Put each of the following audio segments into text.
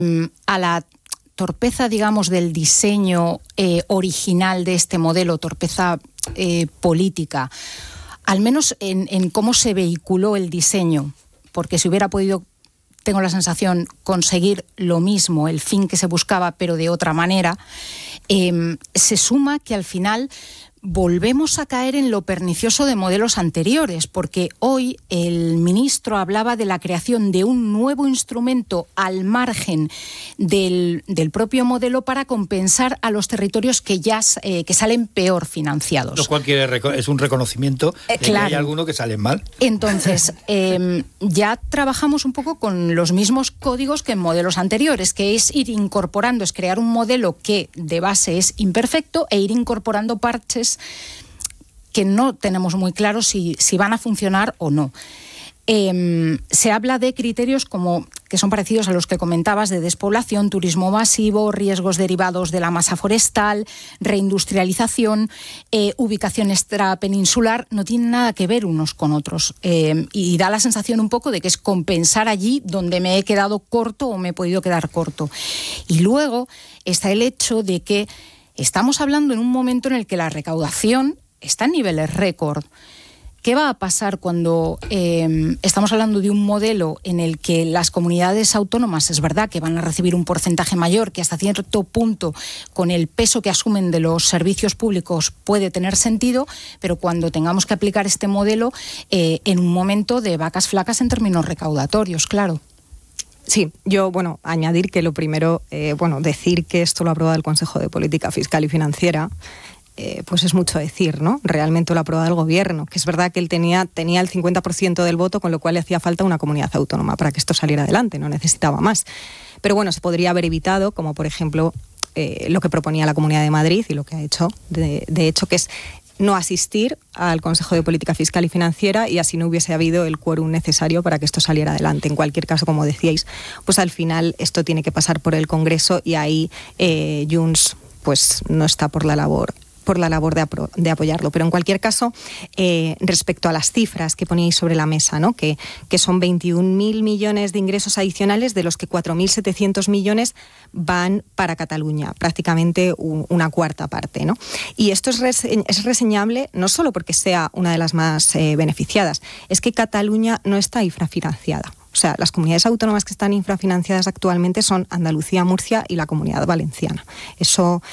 a la torpeza, digamos, del diseño original de este modelo, torpeza política, al menos en cómo se vehiculó el diseño, porque si hubiera podido, tengo la sensación, conseguir lo mismo, el fin que se buscaba, pero de otra manera, se suma que al final volvemos a caer en lo pernicioso de modelos anteriores, porque hoy el ministro hablaba de la creación de un nuevo instrumento al margen del propio modelo para compensar a los territorios que salen peor financiados. Lo cual es un reconocimiento de claro. Que hay algunos que salen mal. Entonces, ya trabajamos un poco con los mismos códigos que en modelos anteriores, que es ir incorporando, es crear un modelo que de base es imperfecto e ir incorporando parches que no tenemos muy claro si van a funcionar o no. Se habla de criterios como que son parecidos a los que comentabas, de despoblación, turismo masivo, riesgos derivados de la masa forestal, reindustrialización, ubicación extrapeninsular. No tienen nada que ver unos con otros, y da la sensación un poco de que es compensar allí donde me he quedado corto o me he podido quedar corto. Y luego está el hecho de que estamos hablando en un momento en el que la recaudación está en niveles récord. ¿Qué va a pasar cuando estamos hablando de un modelo en el que las comunidades autónomas es verdad que van a recibir un porcentaje mayor, que hasta cierto punto con el peso que asumen de los servicios públicos puede tener sentido, pero cuando tengamos que aplicar este modelo en un momento de vacas flacas en términos recaudatorios, claro? Sí, yo, añadir que lo primero, decir que esto lo ha aprobado el Consejo de Política Fiscal y Financiera, pues es mucho decir, ¿no? Realmente lo ha aprobado el Gobierno, que es verdad que él tenía el 50% del voto, con lo cual le hacía falta una comunidad autónoma para que esto saliera adelante, no necesitaba más. Pero bueno, se podría haber evitado, como por ejemplo lo que proponía la Comunidad de Madrid y lo que ha hecho, de hecho, que es no asistir al Consejo de Política Fiscal y Financiera, y así no hubiese habido el quórum necesario para que esto saliera adelante. En cualquier caso, como decíais, pues al final esto tiene que pasar por el Congreso, y ahí Junts pues no está por la labor de apoyarlo. Pero en cualquier caso, respecto a las cifras que poníais sobre la mesa, ¿no? que son 21.000 millones de ingresos adicionales, de los que 4.700 millones van para Cataluña, prácticamente una cuarta parte, ¿no? Y esto es reseñable no solo porque sea una de las más beneficiadas, es que Cataluña no está infrafinanciada. O sea, las comunidades autónomas que están infrafinanciadas actualmente son Andalucía, Murcia y la Comunidad Valenciana. Eso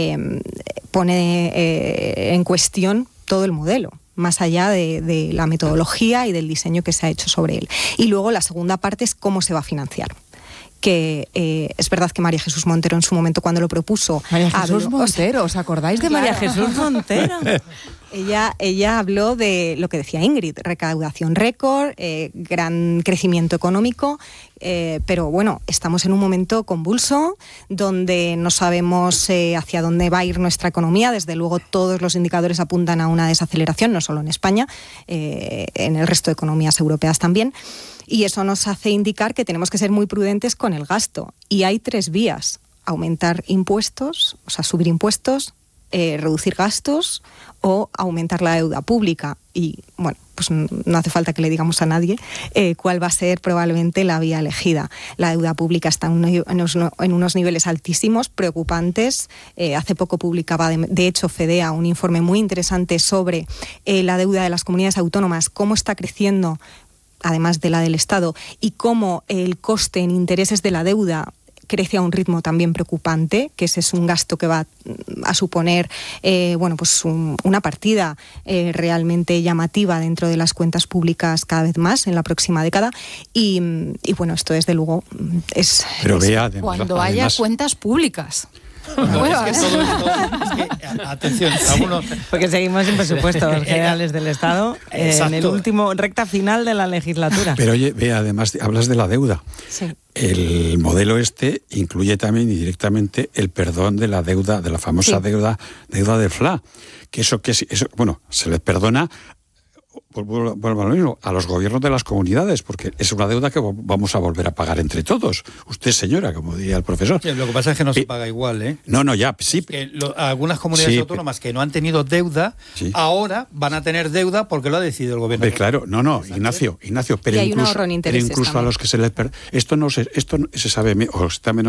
pone en cuestión todo el modelo, más allá de la metodología y del diseño que se ha hecho sobre él. Y luego la segunda parte es cómo se va a financiar. Que es verdad que María Jesús Montero en su momento, cuando lo propuso... María Jesús Montero, ¿os acordáis de claro. María Jesús Montero? Ella habló de lo que decía Ingrid, recaudación récord, gran crecimiento económico, pero bueno, estamos en un momento convulso donde no sabemos hacia dónde va a ir nuestra economía. Desde luego todos los indicadores apuntan a una desaceleración, no solo en España, en el resto de economías europeas también. Y eso nos hace indicar que tenemos que ser muy prudentes con el gasto. Y hay 3 vías: aumentar impuestos, o sea, subir impuestos, reducir gastos o aumentar la deuda pública. Y bueno, pues no hace falta que le digamos a nadie cuál va a ser probablemente la vía elegida. La deuda pública está en unos niveles altísimos, preocupantes. Hace poco publicaba, de hecho, FEDEA un informe muy interesante sobre la deuda de las comunidades autónomas, cómo está creciendo, además de la del Estado, y cómo el coste en intereses de la deuda crece a un ritmo también preocupante, que ese es un gasto que va a suponer una partida realmente llamativa dentro de las cuentas públicas cada vez más en la próxima década. Y bueno, esto desde luego es... Pero vea, además, cuando haya cuentas públicas. Atención, porque seguimos sin presupuestos generales del Estado en el último recta final de la legislatura. Pero oye, vea, además hablas de la deuda. Sí. El modelo incluye también indirectamente el perdón de la deuda, de la famosa deuda del FLA, que eso se les perdona vuelvo a lo mismo, a los gobiernos de las comunidades, porque es una deuda que vamos a volver a pagar entre todos. Usted, señora, como diría el profesor. Sí, lo que pasa es que no se paga igual, ¿eh? No, ya, sí. Algunas comunidades autónomas que no han tenido deuda, ahora van a tener deuda porque lo ha decidido el gobierno. Claro, no, Ignacio, pero y hay un ahorro en intereses incluso también. a los que se les... Esto se sabe, o está menos